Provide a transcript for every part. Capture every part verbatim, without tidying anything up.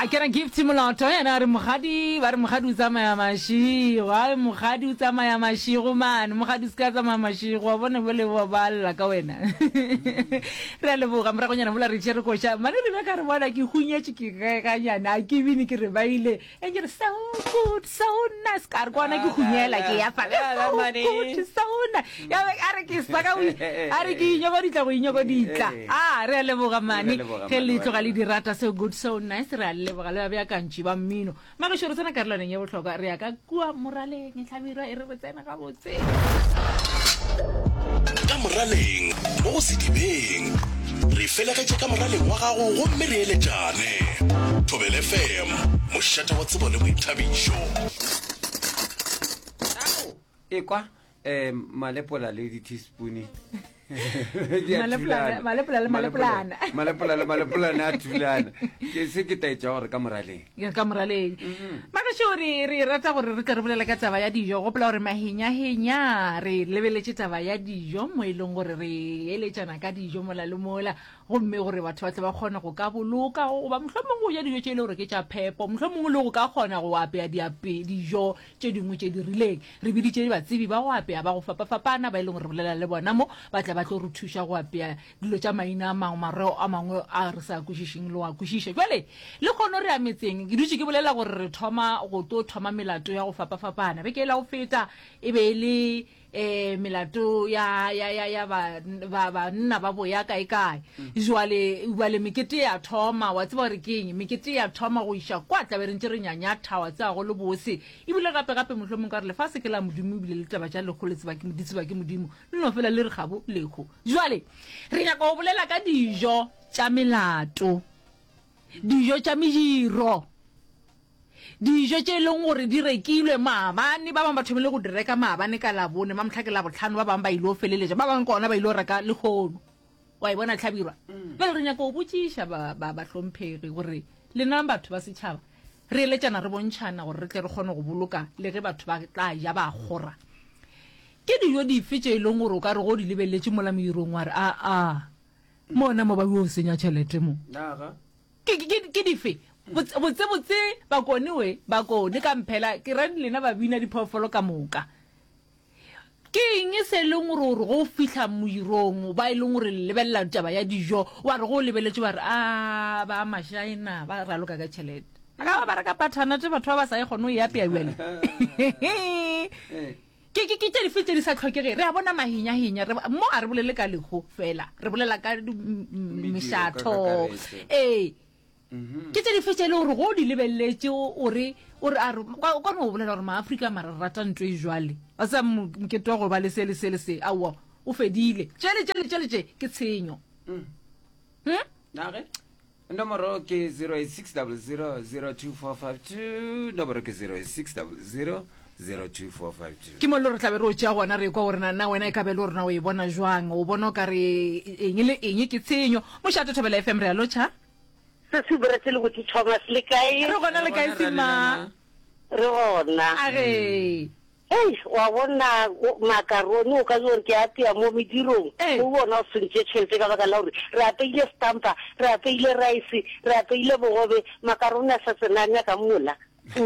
a kena gift molato yena re mogadi ba re mogadi o tsamaya mashigo a mogadi o tsamaya mashigo man mogadi se ka tsamaya mashigo wa bona bole wa balla ka wena re le boga mra go nyana bola re tsere go sha mane re ka re bona ke hunyetse ke ka nyana ke bini ke re baile e ke re so good so nice ka re kwana ke hunyela ke ya fa good so nice ya a re ke saka a re ke nyo ba ditla go inyo go ditla a re le boga mane ke le tloga le dirata so good so nice re le boga le ba kantši ba mmino ma go shoro tsena ka rela neng ya botlhoka re ya ka kua moraleng e tlhabirwa e re re tsena ga botse ka moraleng mo go sedibeng re felegetše ka moraleng wa gago go mme re eletšane Thobela F M mošata wa tsebo le boithabišo ekwa eh malepola le di teaspoon Malepolana, malepolana, malepolana. Malepolana, malepolana tulana. Ke se ke taitsa gore ka moraleng. Ya ka moraleng. Maka shori re rata gore re tlorelela ka taba ya dijo go pla gore mahinya hinya re lebeletse taba ya dijo mo ileng gore re eletsana ka dijo mola le mola go mme gore batho ba tle ba kgona go ka boloka go ba mohlomong go ja dijo tše ile gore ke tša phepo mohlomong le go ka kgona go apea diape dijo tše dingwe tše di rileng re biditše ba tsebi ba go apea ba go fapafapana ba ile gore re bolela le bona mo ba tla ba tlo re thuša go apea dilo tša maina a mangwe mareo a mangwe a re sa kwešišeng le wa kwešiša jwale le kgono re ametseng ke dutše ke bolela gore re thoma go to thoma melato ya go fapafapana be ke la go feta e be le eh melato ya ya ya ya ba ba nna ba boya kae kae jwale jwale mekete ya thoma wa tseba re keng mekete ya thoma go isha kwa tla be re ntse re nyanya thawa tsa go le bose e bile gape gape mohlomong ka re le fa se ke la modimo bile le taba tša le go le tseba ke moditsi ba ke modimo le no fela le re gabo lekgo jwale re ya go bolela ka dijo tša melato dijo tša mejiro dijo tše leng gore di rekilwe maabane ba bang ba thomile go direka maabane ka la bone ma mtlhake la botlhano ba bang ba ile o feleletša ba bang kona ba ile o reka lekgono wa e bona tlhabirwa bele re nyaka go botšiša ba ba hlomphege gore le nna batho ba setšhaba re eletšana re bontšhana gore re tle re kgone go boloka le ge batho ba tla ja ba gora ke dijo dife tše leng gore o ka re go di lebeletse mola meirong wa re a a mona mo ba o senya tšhelete mo ke ke dife botse botse ba kone we ba kone ka mphela ke rane lena ba bina diphoofolo ka moka ke eng se leng gore go fihla moirong ba ile gore lebella taba ya dijo wa re go lebeletse ba re a ba mashaina ba ra loka ka tšhelete ka ba re ka pathana tse batho ba sa e gone o ya pea bjale ke ke ke tse di fetse di sa tlhokege re a bona mahinya hinya mo a re bolele ka lekgo fela re bolela ka mishatho eh ke tse di fetse le gore go di lebeletse o re o re a re ka no bolela gore maAfrika mara rata ntwe jwale a sa mokete wa go ba le sele sele se awa o fedile tšele tšele tšele tše ke tshenyo hm nare nomoro ke zero eight six zero zero zero two four five two nomoro ke zero eight six zero zero zero two four five two ke mo le re tla be re o tšea gona re kwa gore na wena e ka be le gore na o e bona jwang o bona ka re eng le eng ke tshenyo mošate Thobela F M re a lotšha se se bretse le go Thomas le kae re gona le kae sima re gona a ge hey wa bona makaroni o ka gore ke atia mo medirong o bona o sentse tšhelete ka baka la gore re apeile stampa re apeile rice re apeile bogobe makaroni a sa tsenanya ka mola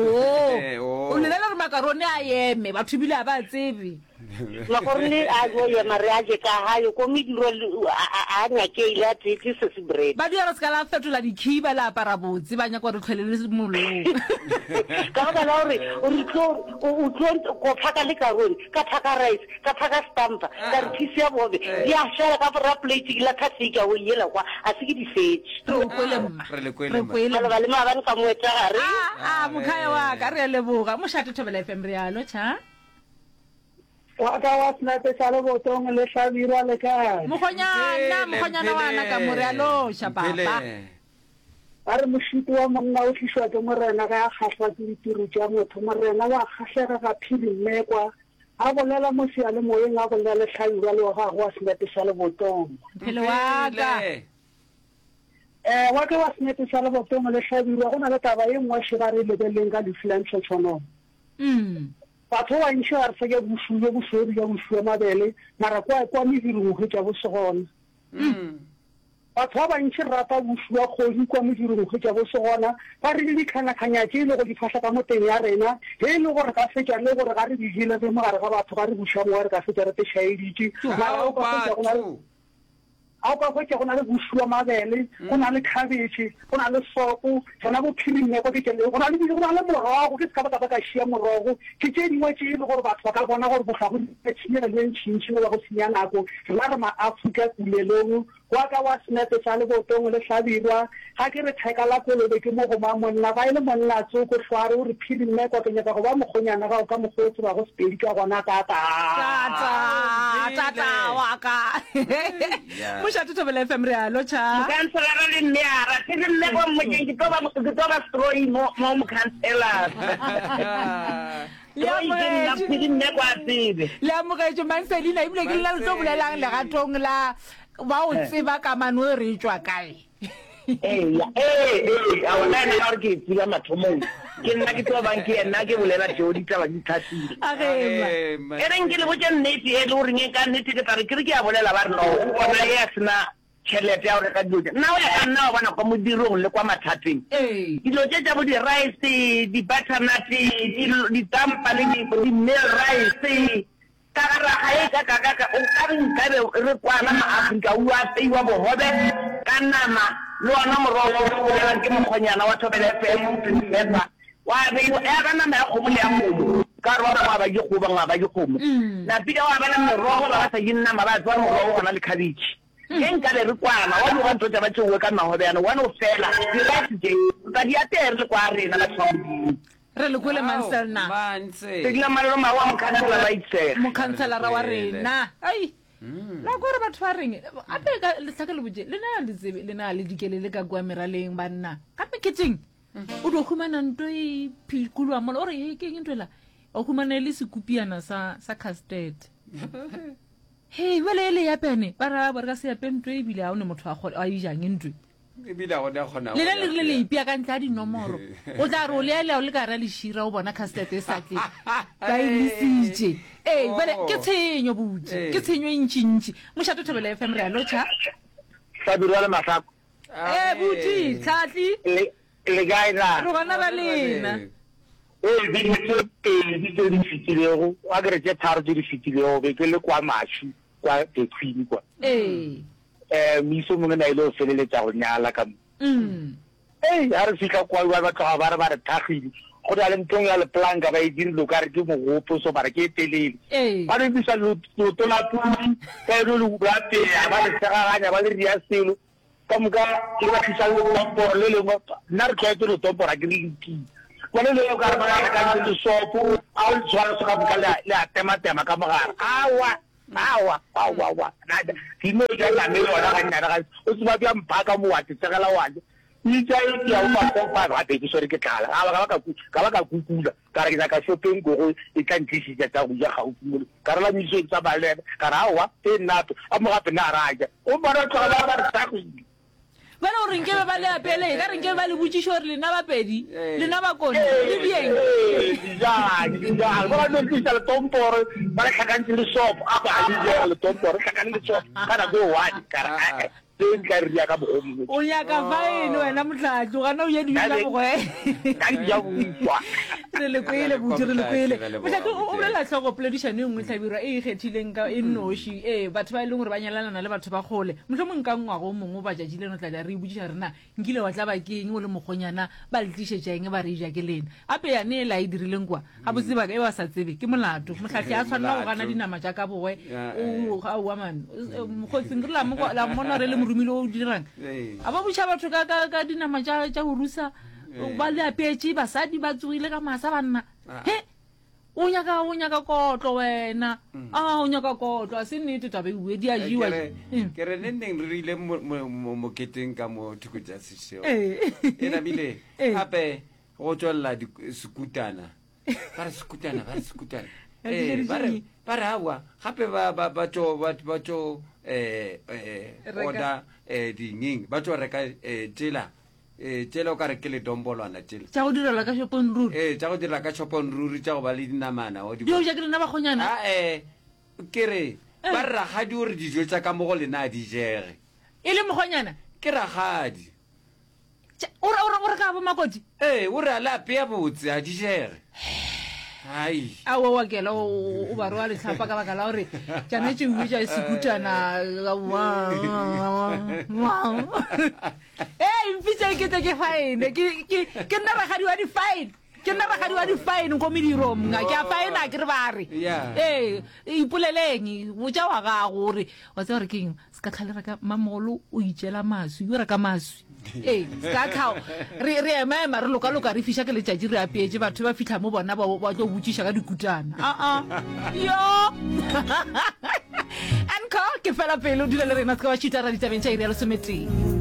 oh o le la re makaroni a yeme batho bile a ba tsebe makaroni a go ye mare a je ka hayo ko mediro a nya ke ile a tse se se bread ba dira se ka la fetola dikhiba la para botse ba nya go re tlhelele molong ka ba la gore o re tlo o tlo go phaka le karoni ka phaka rice ka phaka stampa ka re phisi ya bobe ya shara ka ra plate la khatsika o yela kwa a se ke di fetch tro kwele re le kwele ba ba le ma ba ka moetsa gare ah mkhaya wa ka re leboga mošate Thobela F M re a lotšha wa ka wa snape sale botong le Hlabirwa le ka mogonyana mogonyana wana ka more a lotšha papa a re mošito wa monna o tlišwa ke morena ga a kgahlwa ke ditiro tša motho morena wa kgahlega ga phiri mmekwa a bolela mo sealemoyeng a bolela le Hlabirwa le wa gago wa snape sale botong phele wa ka eh wa ka wa snape sale botong le Hlabirwa go na le taba e nngwe se ga re lebeleng ka di-freelance tšhono mm batho wa ntšha a re se ke bosule bosodi ya bosue mabele mara kwa kwa mediro go tša bosegona batho ba bantši rata bosua kgodi kwa modirong go tša bo segona ba re le dikganakganya tše e le go di fahla ka moteng ya rena ge e le gore ka fetša le gore ga re di jele re mogare ga batho ga re buša mo re ka fetša re tešhaeditše a o ka hwetša go na le bosua mabele go na le khabetšhe go na le sopo gona bophirimeko ke tšele go na le go na le morogo ke se ka baka ba ka šia morogo ke tše dingwe tše e le gore batho ba ka bona gore bogago tshenyega le ntšhintšhi go ba go senya nako rena re maafrika kulelong wa ka wa senepe sa lebotong le hlabirwa ga ke re theka la kolobe ke mo go ba monna ba e le monna tsoko hlware o re phirimeko ke nyaka go ba mokgonyana ga o ka mokgotsi ba go sepedi ka gona tata tata wa ka Musha Thobela F M re alo cha Mokhanselara le nne a ra tse nne go mmotse ke toba ke toba stroy mo mo mokhanselara ya mo le mo ga jo man se dina ibile ke la le tobolelang le gatong la ba o tseba ka mano re tswa kae eh ya eh eh a wona ne ga ke tsila mathomong ke nna ke twa banki nna ke bolela jodi tla ba di thatile age e reng ke le botse nnete e le gore nge ka nnete ke tare ke re ke a bolela ba re no bona ya sna tšhelete ya gore ka dilo nna o ya ka nna o bona kwa modirong le kwa mathateng dilo tše tša bo di-rice di-butternut ditampa le di-meal rice ka raga e ka ka ka o ka re nkabe re kwana maAfrika o a peiwa bogobe ka nama le ona morogo o bolelang ke mokgonyana wa Thobela F M Princessa wa beiwa ya ka nama ya kgomo le ya kgomo ka re ba ba ba ke kgomo ba ba ke kgomo na pila wa bana merogo ba sa yin nama ba tswa morogo ona le cabbage ke nka le re kwana wa go ntse ba tšwe ka magobe yana wa no fela di rice je ka di atere le kwa rena la tshwamodi re le kwele mansel na manse ke la malelo ma wa mokhansela ba itsela mokhanselara wa rena ai la go re batho ba reng ape ka le tlhaka le botse le na le tsebe le na le dikelele ka kwa meraleng ba nna ka meketeng o do khumana ntwe e phikulwa mo ore e ke ntwela o khumana le sekupiana sa sa custard hey wele le ya pene para ba ka se ya pentwe e bile a o ne motho a go a ijang ntwe e bila go da gona le le le le ipia ka ntla di nomoro o tla ro le le le ka ra le shira o bona custard e sa tle ba ilisije eh bale ke tshenyo butse ke tshenyo intšintši Musha Thobela F M re alo cha sa dirwa le masako eh buti tlatli le le gaira ro bana ba lena eh di ke di ke di fitilego wa gre tse tharo di fitilego be ke le kwa mashi kwa the queen kwa eh eh miso mo na ile o feleletsa go nyala ka mm eh ha re fika kwa ba ba tla ba re ba re thagile go da le ntong ya le planka ba e dire lo ka re ke mo gopo so ba re ke telele ba re bisa lo to la pudi ka lo lo ba te ba le tsaganya ba le ria selo ka moka ke ba tsisa lo tombo le le mo na re ka to lo tombo ra ke le ki kwa le le ka ba ra ka le sopo a o tswala so ka moka le a tema tema ka mogara awa awa awa awa nada dino ja la me yona ga nna ga o se ba bya mpaka mo wa tsegela wa ni ja e ya o ba ko ba ba be ke sore ke tlala ga ba ka ka ba ka kukula ka re ka shopping go e ka ntisi ja tsa go ja ga o mo ka re la miso tsa ba le ka ra wa te nato a mo ga pena raja o ba ra tla ba ba tsa go ba lo reng ke ba le apele ka reng ke ba le butši shore le na ba pedi le na ba kone le bieng ja ja ba no tsa le tomporo ba ka ka ntse le shop a ba le le tomporo ka ka le shop ka na go wa ka ra teng ka re ya ka bogomo o ya ka fine wena motlatlo ga na o ye di la go e ka di ya buwa re le kwele butši re le kwele motlatlo o bolela tlhogo poledišano e nngwe tlhabirwa e ikgethileng ka e noši eh batho ba e leng gore ba nyalana le batho ba gole mohlomong ka ngwa go mongwe ba jajile no tla re butšiša rena nkile wa tla ba keng o le mogonyana ba le tlišetšeng ba re ja ke lena ape ya ne la e dirileng kwa ga botse ba e wa sa tsebe ke molato motlhatli a tshwanela go gana dinama tša ka bogwe o ga wa man mogotsing re la mo la mona re le morumile o dirang a ba botša batho ka ka dinama tša tša go rusa ba le apetše basadi ba tsogile ka masa banna he o nyaka o nyaka kotlo wena a o nyaka kotlo a se nnete tabe bue di a jiwa ke re ne neng re ile mo moketeng ka mo thuko tša sešeo e nabile gape go tswelela sekutana ba re sekutana ba re sekutana ba re awa gape ba tšo oda dingeng ba tšo reka tsela eh tsela o ka re ke le dombolwana tsela tša go direla ka shopong ruri eh tša go direla ka shopong ruri tša go ba le dinamana o di dio ja ke rena ba khonyana a eh ke re ba rra ga di ore dijo tša ka mogo lena di jege e le mogonyana ke ragadi ora ora ora ka bo makoti eh o re ala pe ya botse a di jere ai awa wa ke lo o ba rwa le tlhapa ka baka la hore jana tse o ja sekutana wa wa eh mfitse ke te ke fine ke ke nna ragadi wa di fine ke nna ragadi wa di fine ko mediro mga ke a fine a ke re ba re eh ipuleleng o ja wa ga gore wa tsa re keng ska tlhalera ka mamolo o itjela maswi o re ka maswi eh ska khao re re ema ma re loka loka re fisha ke le tjatji re apeje batho ba fitla mo bona ba ba tlo butsisha ka dikutana a a yo anko ke fela pelo dile le rena ka wa chita ra ditabeng tsa ire ya lo semeteng